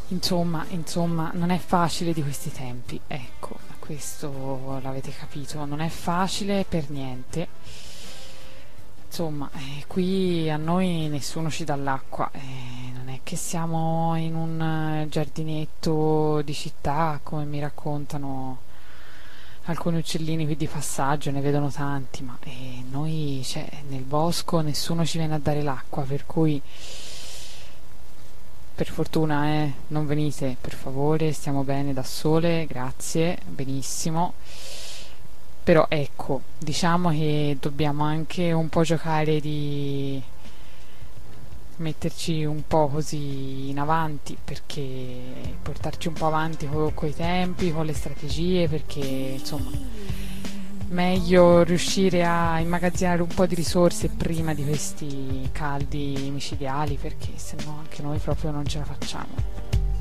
Insomma, non è facile di questi tempi, ecco, questo l'avete capito, non è facile per niente. Insomma, qui a noi nessuno ci dà l'acqua, non è che siamo in un giardinetto di città, come mi raccontano alcuni uccellini qui di passaggio, ne vedono tanti, ma noi, cioè, nel bosco nessuno ci viene a dare l'acqua, per cui per fortuna, non venite, per favore, stiamo bene da sole, grazie, benissimo. Però ecco, diciamo che dobbiamo anche un po' giocare di metterci un po' così in avanti, perché portarci un po' avanti coi tempi, con le strategie, perché insomma meglio riuscire a immagazzinare un po' di risorse prima di questi caldi micidiali, perché sennò anche noi proprio non ce la facciamo.